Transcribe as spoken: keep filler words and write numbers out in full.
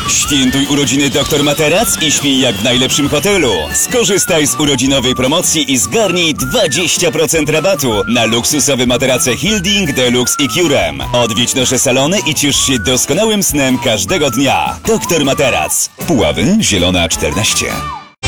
Świętuj urodziny Doktor Materac i śpij jak w najlepszym hotelu. Skorzystaj z urodzinowej promocji i zgarnij dwadzieścia procent rabatu na luksusowe materace Hilding, Deluxe i Curem. Odwiedź nasze salony i ciesz się doskonałym snem każdego dnia. Doktor Materac. Puławy, Zielona czternaście.